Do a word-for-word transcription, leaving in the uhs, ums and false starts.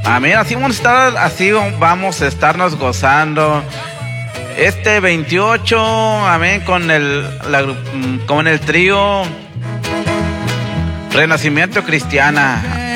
Amén, así vamos a estar, así vamos a estarnos gozando este veintiocho, amén, con el, la, con el trío Renacimiento Cristiana.